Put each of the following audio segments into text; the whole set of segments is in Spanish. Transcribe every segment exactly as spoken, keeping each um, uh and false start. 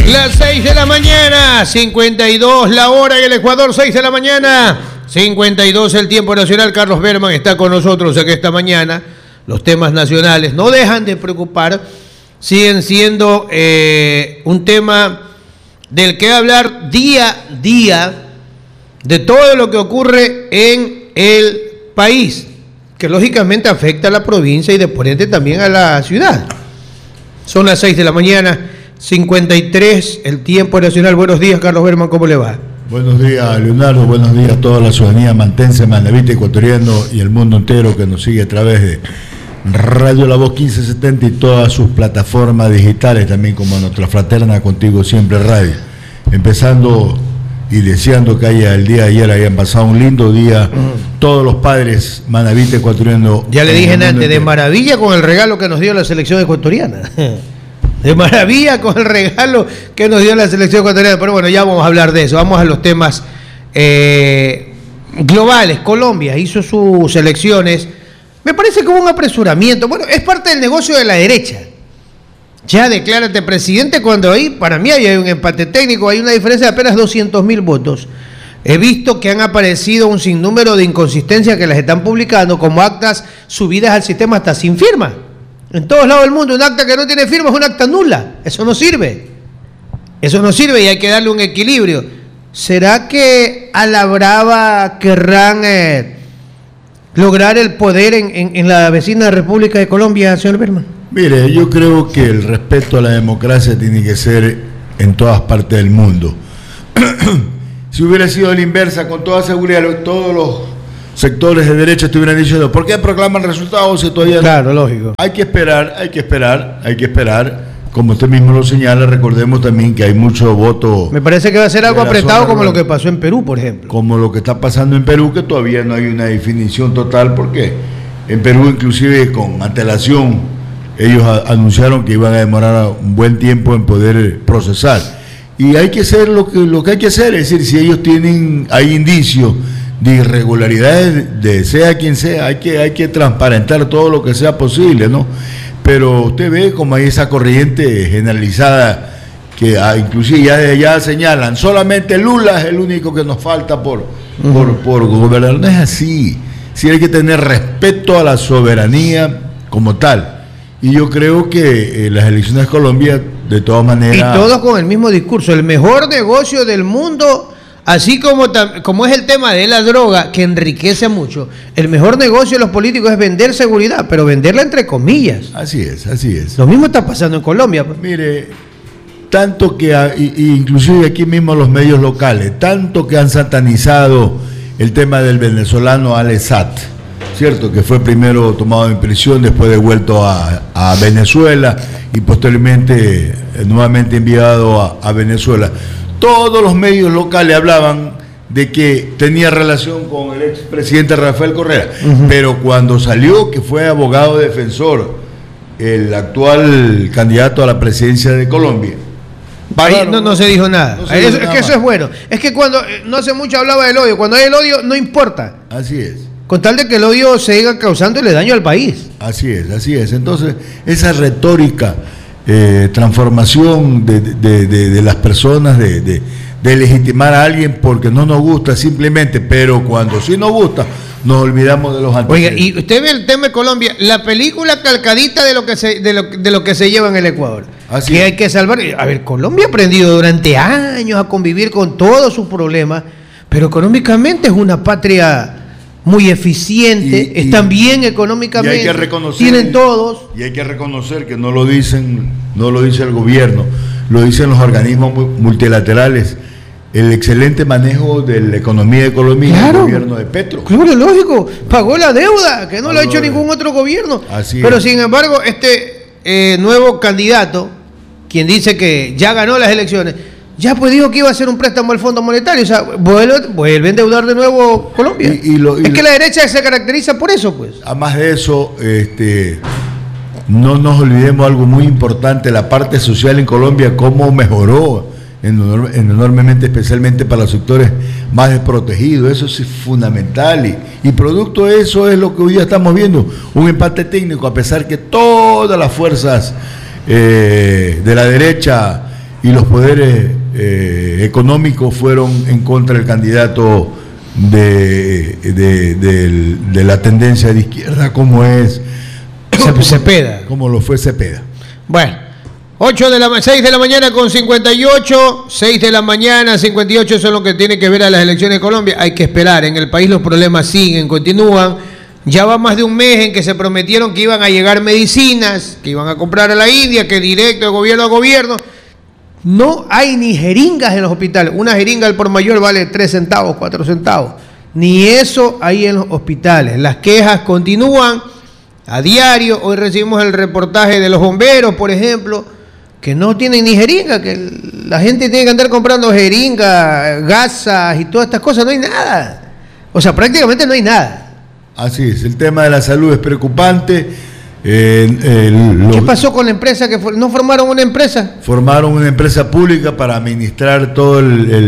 Las seis de la mañana, cincuenta y dos la hora en el Ecuador, seis de la mañana, cincuenta y dos el tiempo nacional. Carlos Berman está con nosotros aquí esta mañana. Los temas nacionales no dejan de preocupar, siguen siendo eh, un tema del que hablar día a día, de todo lo que ocurre en el país, que lógicamente afecta a la provincia y de por ende también a la ciudad. Son las seis de la mañana, cincuenta y tres el tiempo nacional. Buenos días, Carlos Berman, ¿cómo le va? Buenos días, Leonardo, buenos días a toda la ciudadanía mantense, manavita, ecuatoriano y el mundo entero que nos sigue a través de Radio La Voz quince setenta y todas sus plataformas digitales, también como nuestra fraterna Contigo Siempre Radio. Empezando y deseando que haya el día de ayer hayan pasado un lindo día uh-huh. todos los padres manavita ecuatoriano. Ya le dije antes, de maravilla con el regalo que nos dio la selección ecuatoriana. De maravilla con el regalo que nos dio la selección ecuatoriana. Pero bueno, ya vamos a hablar de eso. Vamos a los temas eh, globales. Colombia hizo sus elecciones. Me parece que hubo un apresuramiento. Bueno, es parte del negocio de la derecha. Ya declárate presidente cuando ahí, para mí hay un empate técnico, hay una diferencia de apenas doscientos mil votos. He visto que han aparecido un sinnúmero de inconsistencias que las están publicando como actas subidas al sistema hasta sin firma. En todos lados del mundo un acta que no tiene firma es un acta nula. Eso no sirve. Eso no sirve y hay que darle un equilibrio. ¿Será que a la brava querrán eh, lograr el poder en, en, en la vecina República de Colombia, señor Berman? Mire, yo creo que el respeto a la democracia tiene que ser en todas partes del mundo. Si hubiera sido la inversa, con toda seguridad, todos los sectores de derecha estuvieran diciendo, ¿por qué proclaman resultados si todavía no? Claro, lógico. Hay que esperar, hay que esperar, hay que esperar. Como usted mismo lo señala, recordemos también que hay mucho voto. Me parece que va a ser algo apretado como lo que pasó en Perú, por ejemplo. Como lo que está pasando en Perú, que todavía no hay una definición total, porque en Perú inclusive con antelación ellos a, anunciaron que iban a demorar un buen tiempo en poder procesar. Y hay que hacer lo que, lo que hay que hacer, es decir, si ellos tienen, hay indicios de irregularidades, de sea quien sea, hay que, hay que transparentar todo lo que sea posible, ¿no? Pero usted ve como hay esa corriente generalizada que ah, inclusive ya, ya señalan, solamente Lula es el único que nos falta por, uh-huh. por, por gobernar. No es así. Sí hay que tener respeto a la soberanía como tal. Y yo creo que eh, las elecciones de Colombia, de todas maneras... Y todos con el mismo discurso, el mejor negocio del mundo, así como, como es el tema de la droga, que enriquece mucho, el mejor negocio de los políticos es vender seguridad, pero venderla entre comillas. Así es, así es. Lo mismo está pasando en Colombia. Mire, tanto que, ha, y, y inclusive aquí mismo los medios locales, tanto que han satanizado el tema del venezolano Alex Saab, cierto, que fue primero tomado en prisión, después devuelto a, a Venezuela y posteriormente eh, nuevamente enviado a, a Venezuela. Todos los medios locales hablaban de que tenía relación con el expresidente Rafael Correa, uh-huh. pero cuando salió que fue abogado defensor, el actual candidato a la presidencia de Colombia, Ahí no, no se dijo nada. No se eso, dijo es nada que eso es bueno. Es que cuando, no hace mucho hablaba del odio, cuando hay el odio no importa. Así es. Con tal de que el odio siga causándole daño al país. Así es, así es. Entonces, esa retórica, eh, transformación de, de, de, de las personas, de, de, de legitimar a alguien porque no nos gusta simplemente, pero cuando sí nos gusta, nos olvidamos de los antecedentes. Oiga, y usted ve el tema de Colombia, la película calcadita de lo que se, de lo, de lo que se lleva en el Ecuador. Así que es. Hay que salvar. A ver, Colombia ha aprendido durante años a convivir con todos sus problemas, pero económicamente es una patria muy eficiente, y, y, están bien económicamente, y hay que reconocer, tienen todos. Y hay que reconocer que no lo dicen, no lo dice el gobierno, lo dicen los organismos multilaterales, el excelente manejo de la economía de Colombia, claro, el gobierno de Petro. Claro, lógico, pagó la deuda, que no lo ha hecho ningún otro gobierno. Así Pero es. Sin embargo, este eh, nuevo candidato, quien dice que ya ganó las elecciones, ya pues dijo que iba a hacer un préstamo al Fondo Monetario, o sea, vuelve, vuelve a endeudar de nuevo Colombia. Y, y lo, y es que lo, la derecha se caracteriza por eso, pues. Además de eso, este, no nos olvidemos algo muy importante, la parte social en Colombia, cómo mejoró en, en enormemente, especialmente para los sectores más desprotegidos. Eso es fundamental y, y producto de eso es lo que hoy día estamos viendo, un empate técnico, a pesar que todas las fuerzas eh, de la derecha y los poderes eh, económicos fueron en contra del candidato de, de, de, de la tendencia de izquierda, como es Cepeda. Como lo fue Cepeda. Bueno, ocho de la, seis de la mañana con cincuenta y ocho, seis de la mañana, cincuenta y ocho, eso es lo que tiene que ver a las elecciones de Colombia. Hay que esperar, en el país los problemas siguen, continúan. Ya va más de un mes en que se prometieron que iban a llegar medicinas, que iban a comprar a la India, que directo de gobierno a gobierno. No hay ni jeringas en los hospitales. Una jeringa al por mayor vale tres centavos, cuatro centavos. Ni eso hay en los hospitales. Las quejas continúan a diario. Hoy recibimos el reportaje de los bomberos, por ejemplo, que no tienen ni jeringa, que la gente tiene que andar comprando jeringas, gasas y todas estas cosas. No hay nada. O sea, prácticamente no hay nada. Así es, el tema de la salud es preocupante. Eh, eh, los, ¿Qué pasó con la empresa? que for, ¿No formaron una empresa? Formaron una empresa pública para administrar toda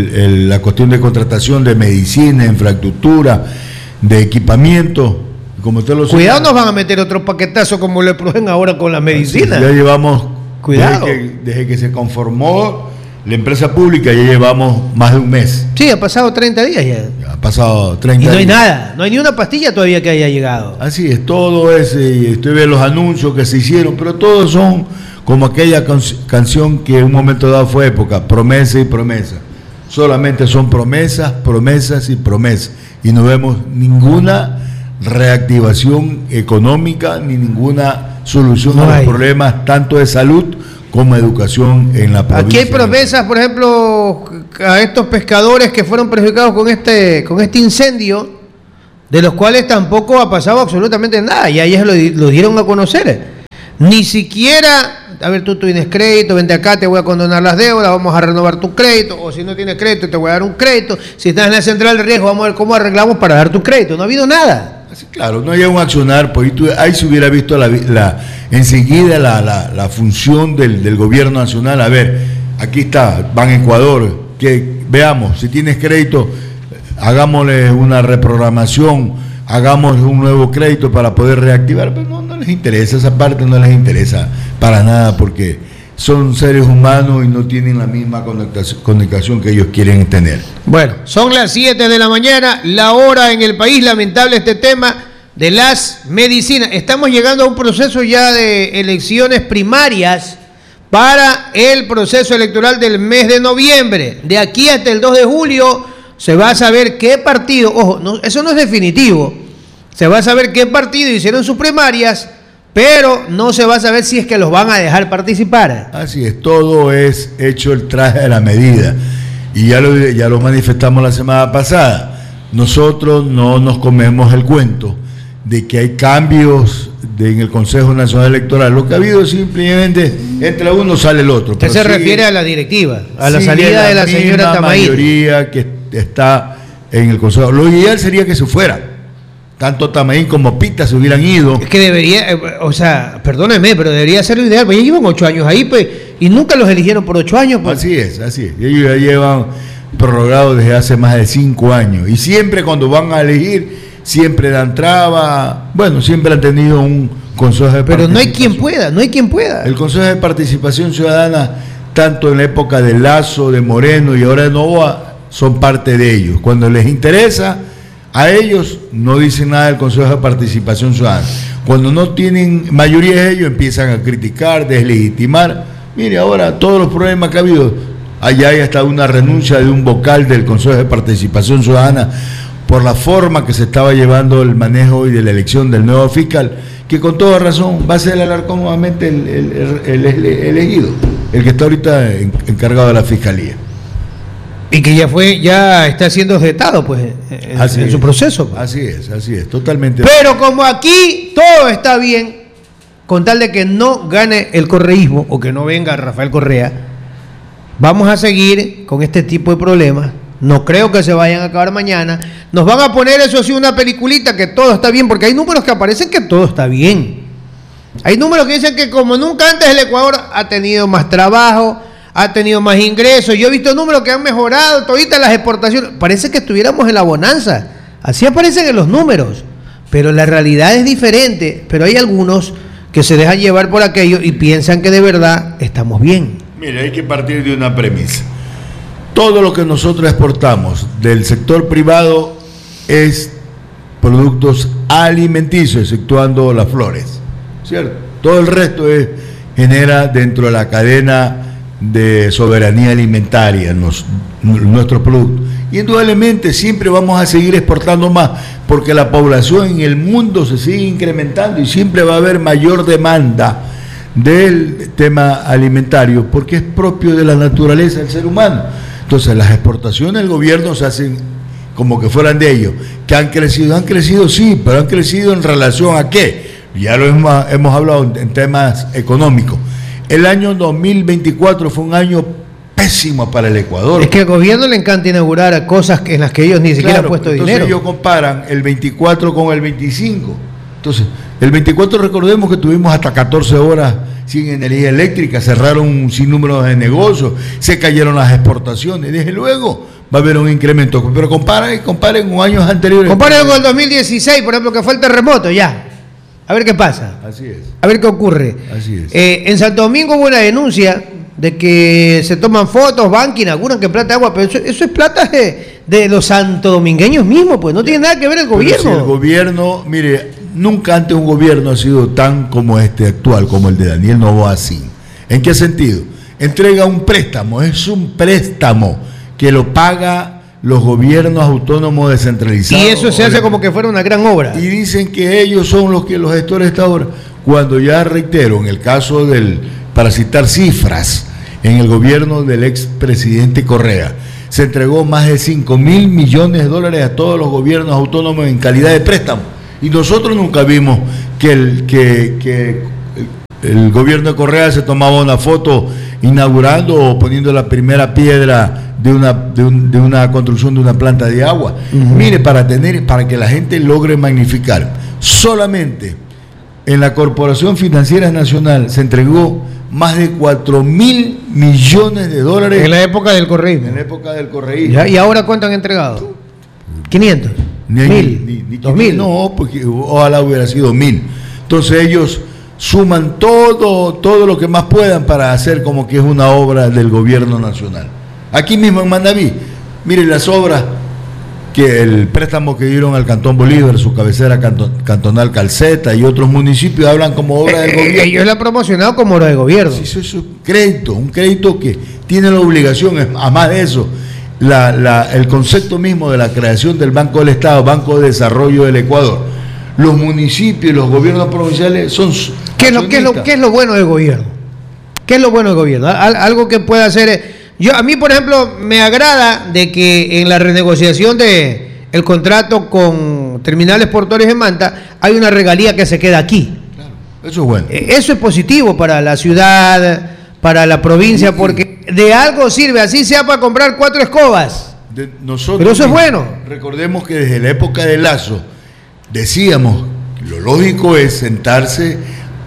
la cuestión de contratación de medicina, infraestructura, de equipamiento. Como usted lo Cuidado, sabe, nos van a meter otro paquetazo como le prueben ahora con la medicina. Ya llevamos, Cuidado. Desde que, desde que se conformó la empresa pública, ya llevamos más de un mes. Sí, ha pasado treinta días ya. ya ha pasado treinta días. Y no hay días. nada, no hay ni una pastilla todavía que haya llegado. Así es, todo ese, estoy viendo los anuncios que se hicieron, pero todos son como aquella can- canción que en un momento dado fue época, promesa y promesa. Solamente son promesas, promesas y promesas. Y no vemos ninguna reactivación económica ni ninguna solución no a hay. los problemas tanto de salud como educación en la provincia. Aquí hay promesas, por ejemplo, a estos pescadores que fueron perjudicados con este, con este incendio, de los cuales tampoco ha pasado absolutamente nada, y ayer lo, lo dieron a conocer. Ni siquiera, a ver, tú tienes crédito, vente acá, te voy a condonar las deudas, vamos a renovar tu crédito, o si no tienes crédito, te voy a dar un crédito, si estás en la central de riesgo, vamos a ver cómo arreglamos para dar tu crédito. No ha habido nada. Claro, no hay un accionar, pues ahí se hubiera visto la, la, enseguida la, la, la función del, del gobierno nacional. A ver, aquí está, Ban Ecuador, que veamos, si tienes crédito, hagámosle una reprogramación, hagamos un nuevo crédito para poder reactivar, pero no, no les interesa, esa parte no les interesa para nada, porque son seres humanos y no tienen la misma conectación que ellos quieren tener. Bueno, son las siete de la mañana, la hora en el país, lamentable este tema de las medicinas. Estamos llegando a un proceso ya de elecciones primarias para el proceso electoral del mes de noviembre. De aquí hasta el dos de julio se va a saber qué partido, ojo, no, eso no es definitivo, se va a saber qué partido hicieron sus primarias, pero no se va a saber si es que los van a dejar participar. Así es, todo es hecho el traje de la medida. Y ya lo, ya lo manifestamos la semana pasada. Nosotros no nos comemos el cuento de que hay cambios de, en el Consejo Nacional Electoral. Lo que ha habido simplemente, entre uno sale el otro. Usted se sigue, refiere a la directiva, a la sigue salida la de la señora Tamaín. La mayoría que está en el Consejo. Lo ideal sería que se fuera. Tanto Tamaín como Pita se hubieran ido. Es que debería, eh, o sea, perdóneme, pero debería ser lo ideal, pues ya llevan ocho años ahí, pues, y nunca los eligieron por ocho años. Pues. Así es, así es. Ellos ya llevan prorrogados desde hace más de cinco años. Y siempre cuando van a elegir, siempre dan traba. Bueno, siempre han tenido un consejo de Pero no hay quien pueda, no hay quien pueda. El Consejo de Participación Ciudadana, tanto en la época de Lazo, de Moreno y ahora de Novoa, son parte de ellos. Cuando les interesa, a ellos no dicen nada del Consejo de Participación Ciudadana. Cuando no tienen mayoría de ellos, empiezan a criticar, deslegitimar. Mire, ahora todos los problemas que ha habido, allá hay hasta una renuncia de un vocal del Consejo de Participación Ciudadana por la forma que se estaba llevando el manejo y de la elección del nuevo fiscal, que con toda razón va a ser el Alarcón nuevamente el, el, el, el elegido, el que está ahorita encargado de la Fiscalía. Y que ya fue, ya está siendo objetado, pues, en, así en es, su proceso. Pues. Así es, así es, totalmente. Pero como aquí todo está bien, con tal de que no gane el correísmo o que no venga Rafael Correa, vamos a seguir con este tipo de problemas. No creo que se vayan a acabar mañana. Nos van a poner, eso sí, una peliculita que todo está bien, porque hay números que aparecen que todo está bien. Hay números que dicen que como nunca antes el Ecuador ha tenido más trabajo, ha tenido más ingresos. Yo he visto números que han mejorado toditas las exportaciones. Parece que estuviéramos en la bonanza. Así aparecen en los números. Pero la realidad es diferente. Pero hay algunos que se dejan llevar por aquello y piensan que de verdad estamos bien. Mire, hay que partir de una premisa. Todo lo que nosotros exportamos del sector privado es productos alimenticios, exceptuando las flores, ¿cierto? Todo el resto es, genera dentro de la cadena de soberanía alimentaria nos, nuestros productos. Y indudablemente siempre vamos a seguir exportando más, porque la población en el mundo se sigue incrementando y siempre va a haber mayor demanda del tema alimentario, porque es propio de la naturaleza del ser humano. Entonces las exportaciones del gobierno se hacen como que fueran de ellos, que han crecido, han crecido sí, pero han crecido en relación a qué, ya lo hemos, hemos hablado en temas económicos. El año dos mil veinticuatro fue un año pésimo para el Ecuador. Es que al gobierno le encanta inaugurar cosas en las que ellos ni siquiera claro, han puesto entonces dinero. Ellos comparan el veinticuatro con el veinticinco. Entonces, el veinticuatro recordemos que tuvimos hasta catorce horas sin energía eléctrica, cerraron un sinnúmero de negocios, se cayeron las exportaciones. Desde luego va a haber un incremento, pero comparen, comparen con años anteriores. Comparen con el dos mil dieciséis, por ejemplo, que fue el terremoto, ya. A ver qué pasa. Así es. A ver qué ocurre. Así es. Eh, en Santo Domingo hubo una denuncia de que se toman fotos, van que inauguran que plata de agua, pero eso, eso es plata de, de los santodomingueños mismos, pues no tiene nada que ver el gobierno. Si el gobierno, mire, nunca antes un gobierno ha sido tan como este actual, como el de Daniel Noboa. ¿En qué sentido? Entrega un préstamo, es un préstamo que lo paga los gobiernos autónomos descentralizados. Y eso se hace como que fuera una gran obra. Y dicen que ellos son los que los gestores de esta obra, cuando ya reitero, en el caso del, para citar cifras, en el gobierno del expresidente Correa, se entregó más de cinco mil millones de dólares a todos los gobiernos autónomos en calidad de préstamo. Y nosotros nunca vimos que el, que, que el, el gobierno de Correa se tomaba una foto inaugurando o poniendo la primera piedra de una, de, un, de una construcción de una planta de agua. Uh-huh. Mire, para tener, para que la gente logre magnificar, solamente en la Corporación Financiera Nacional se entregó más de cuatro mil millones de dólares. En la época del correísmo. En la época del correísmo. ¿Ya? ¿Y ahora cuánto han entregado? quinientos. Ni, mil. Ni, ni, dos mil. No, porque ojalá hubiera sido mil. Entonces ellos suman todo, todo lo que más puedan para hacer como que es una obra del gobierno nacional. Aquí mismo en Manabí, miren las obras, que el préstamo que dieron al Cantón Bolívar, su cabecera canton, cantonal Calceta y otros municipios hablan como obra del gobierno. Ellos la han promocionado como obra de gobierno. Sí, eso es un crédito, un crédito que tiene la obligación, además de eso, la, la, el concepto mismo de la creación del Banco del Estado, Banco de Desarrollo del Ecuador. Los municipios y los gobiernos provinciales son... ¿Qué es lo, qué es lo, qué es lo bueno del gobierno? ¿Qué es lo bueno del gobierno? Al, algo que pueda hacer... Yo, a mí, por ejemplo, me agrada de que en la renegociación de el contrato con Terminales Portuarios en Manta hay una regalía que se queda aquí. Claro, eso es bueno. Eso es positivo para la ciudad, para la provincia, porque de algo sirve, así sea para comprar cuatro escobas. De nosotros Pero eso es bueno. Recordemos que desde la época de Lazo decíamos que lo lógico es sentarse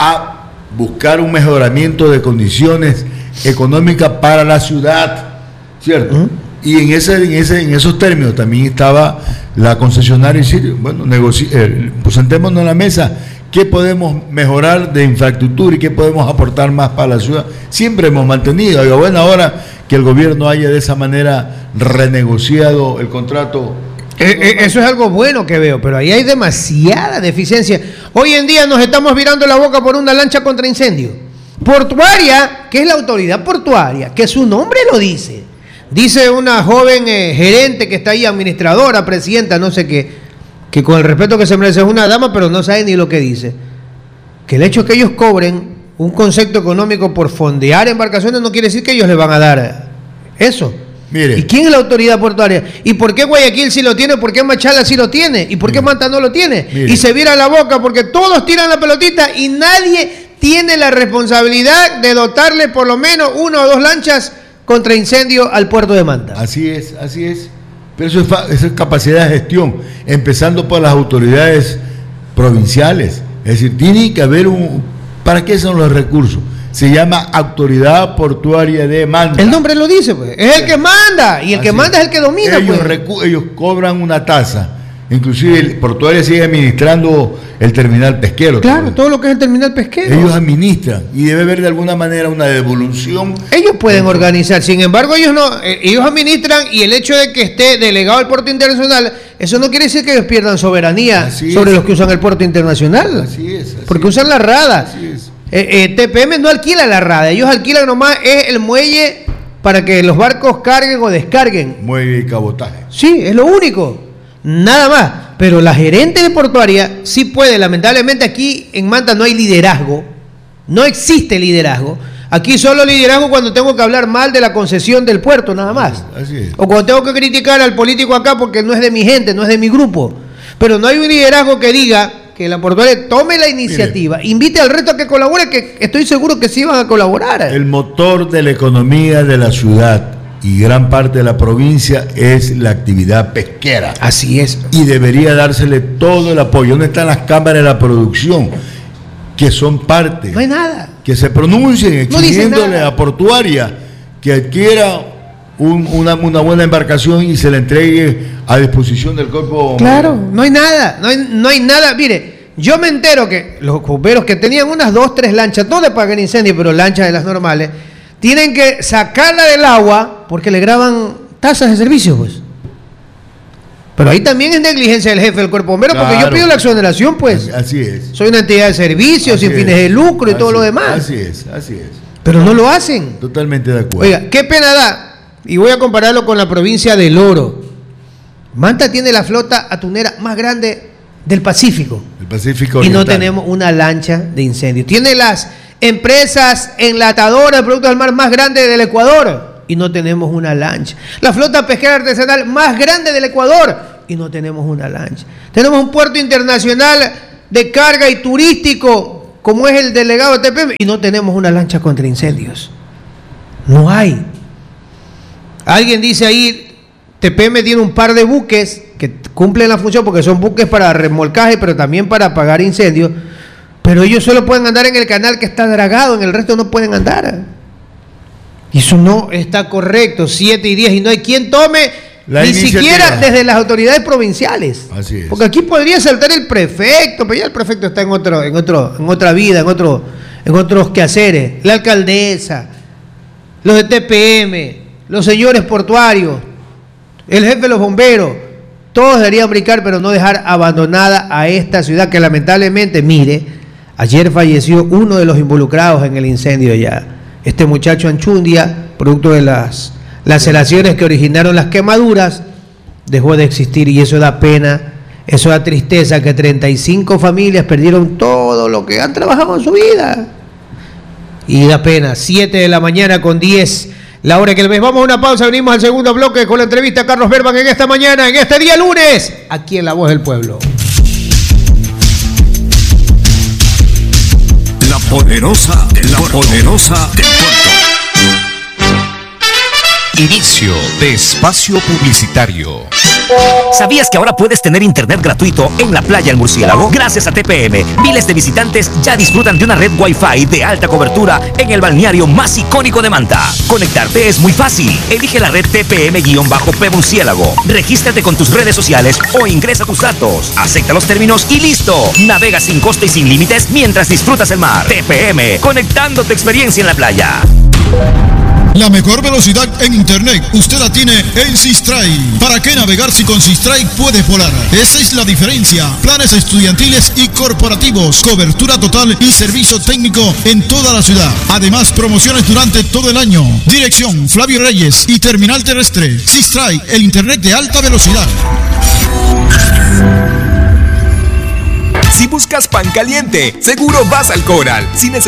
a buscar un mejoramiento de condiciones económica para la ciudad, ¿cierto? Uh-huh. Y en ese, en ese, en esos términos también estaba la concesionaria y decir, bueno, negoci- eh, pues sentémonos en la mesa, ¿qué podemos mejorar de infraestructura y qué podemos aportar más para la ciudad? Siempre hemos mantenido, a buena hora que el gobierno haya de esa manera renegociado el contrato. Eh, eh, eso es algo bueno que veo, pero ahí hay demasiada deficiencia. Hoy en día nos estamos virando la boca por una lancha contra incendio. Portuaria, que es la autoridad portuaria, que su nombre lo dice. Dice una joven eh, gerente que está ahí, administradora, presidenta, no sé qué, que con el respeto que se merece es una dama, pero no sabe ni lo que dice. Que el hecho de que ellos cobren un concepto económico por fondear embarcaciones no quiere decir que ellos le van a dar eso. Mire. ¿Y quién es la autoridad portuaria? ¿Y por qué Guayaquil sí lo tiene? ¿Por qué Machala sí lo tiene? ¿Y por qué Manta no lo tiene? Mire. Y se vira la boca porque todos tiran la pelotita y nadie tiene la responsabilidad de dotarle por lo menos una o dos lanchas contra incendio al puerto de Manta. Así es, así es. Pero eso es, eso es capacidad de gestión, empezando por las autoridades provinciales. Es decir, tiene que haber un... ¿Para qué son los recursos? Se llama Autoridad Portuaria de Manta. El nombre lo dice, pues. Es el que manda, y el así que manda es el que domina. Ellos, pues. recu- ellos cobran una tasa Inclusive el Portuaria sigue administrando el terminal pesquero. Claro, también. todo lo que es el terminal pesquero. Ellos administran y debe haber de alguna manera una devolución. Ellos pueden organizar, sin embargo ellos no, ellos administran, y el hecho de que esté delegado el puerto internacional, eso no quiere decir que ellos pierdan soberanía Así sobre es. los que usan el puerto internacional. Así es. Así porque es. usan la rada. Así es. Eh, eh, T P M no alquila la rada, ellos alquilan nomás es el muelle para que los barcos carguen o descarguen. Muelle y cabotaje. Sí, es lo único, nada más. Pero la gerente de Portuaria sí puede. Lamentablemente aquí en Manta no hay liderazgo, no existe liderazgo. Aquí solo liderazgo cuando tengo que hablar mal de la concesión del puerto, nada más. Así es. O cuando tengo que criticar al político acá porque no es de mi gente, no es de mi grupo. Pero no hay un liderazgo que diga que la Portuaria tome la iniciativa, Mire, invite al resto a que colabore, que estoy seguro que sí van a colaborar. El motor de la economía de la ciudad y gran parte de la provincia es la actividad pesquera. Así es. Y debería dársele todo el apoyo. ¿Dónde están las cámaras de la producción? Que son parte. No hay nada. Que se pronuncien exigiéndole no a Portuaria que adquiera un, una, una buena embarcación y se la entregue a disposición del cuerpo. Claro, no hay nada, no hay, no hay nada. Mire, yo me entero que los bomberos que tenían unas dos, tres lanchas, no de apagar incendios, pero lanchas de las normales, tienen que sacarla del agua porque le graban tasas de servicio, pues. Pero ahí también es negligencia del jefe del cuerpo bombero, claro, porque yo pido la exoneración, pues. Así es. Soy una entidad de servicios, así sin es. fines de lucro y así todo lo demás. Así es, así es. Pero no lo hacen. Totalmente de acuerdo. Oiga, qué pena da, y voy a compararlo con la provincia del Oro. Manta tiene la flota atunera más grande del Pacífico. El Pacífico Oriental. Y no tenemos una lancha de incendio. Tiene las empresas enlatadoras de productos del mar más grandes del Ecuador y no tenemos una lancha. La flota pesquera artesanal más grande del Ecuador y no tenemos una lancha. Tenemos un puerto internacional de carga y turístico como es el delegado de T P M y no tenemos una lancha contra incendios. No hay. Alguien dice ahí, T P M tiene un par de buques que cumplen la función porque son buques para remolcaje, pero también para apagar incendios. Pero ellos solo pueden andar en el canal que está dragado, en el resto no pueden andar. Y eso no está correcto, siete y diez, y no hay quien tome, la ni siquiera desde las autoridades provinciales. Así es. Porque aquí podría saltar el prefecto, pero ya el prefecto está en otro, en otro, en otra vida, en otro, en otros quehaceres. La alcaldesa, los de T P M, los señores portuarios, el jefe de los bomberos, todos deberían brincar, pero no dejar abandonada a esta ciudad que lamentablemente, mire, ayer falleció uno de los involucrados en el incendio ya. Este muchacho Anchundia, producto de las laceraciones que originaron las quemaduras, dejó de existir y eso da pena, eso da tristeza, que treinta y cinco familias perdieron todo lo que han trabajado en su vida. Y da pena, siete de la mañana con diez, la hora que le ves. Vamos a una pausa, venimos al segundo bloque con la entrevista a Carlos Berban en esta mañana, en este día lunes, aquí en La Voz del Pueblo. La poderosa, la poderosa del puerto. Inicio de espacio publicitario. ¿Sabías que ahora puedes tener internet gratuito en la playa El Murciélago? Gracias a T P M, miles de visitantes ya disfrutan de una red Wi-Fi de alta cobertura en el balneario más icónico de Manta. Conectarte es muy fácil. Elige la red T P M-P Murciélago. Regístrate con tus redes sociales o ingresa tus datos. Acepta los términos y listo. Navega sin costo y sin límites mientras disfrutas el mar. T P M, conectando tu experiencia en la playa. La mejor velocidad en internet usted la tiene en Sistray. ¿Para qué navegar si con Sistray puede volar? Esa es la diferencia. Planes estudiantiles y corporativos, cobertura total y servicio técnico en toda la ciudad. Además, promociones durante todo el año. Dirección Flavio Reyes y Terminal Terrestre. Sistray, el internet de alta velocidad. Si buscas pan caliente, seguro vas al Coral. Si necesitas